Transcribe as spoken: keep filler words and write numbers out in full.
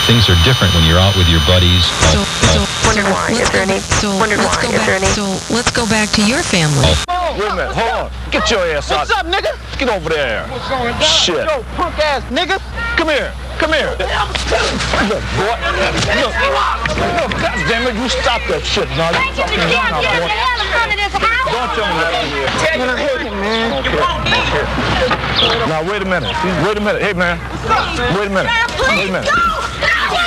things are different when you're out with your buddies. So, so, Wondered why. Is there any? so Wondered let's why. go Is there back. any? So let's go back to your family. Wait a minute, hold on. Get your ass out. What's up, nigga? Get over there. What's going down? Shit. Yo, punk ass nigga. Come here. Come here. Look, boy. Look. Look, God damn it, you stop that shit. Now, you fucking now, boy. Don't tell me nothing here. Man, I hate him, man. Okay. Now, wait a minute. Wait a minute. Hey, man. Wait a minute. Wait a minute.